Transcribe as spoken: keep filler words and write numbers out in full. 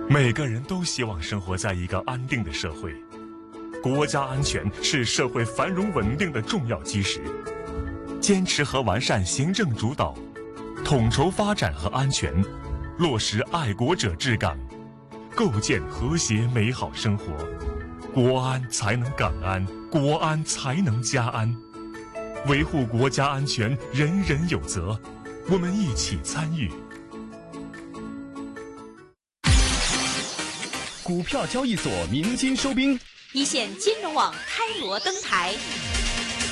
每个人都希望生活在一个安定的社会，国家安全是社会繁荣稳定的重要基石。坚持和完善行政主导，统筹发展和安全，落实爱国者治港，构建和谐美好生活，国安才能港安，国安才能家安。维护国家安全，人人有责，我们一起参与。 股票交易所鸣金收兵， 一线金融网开锣登台，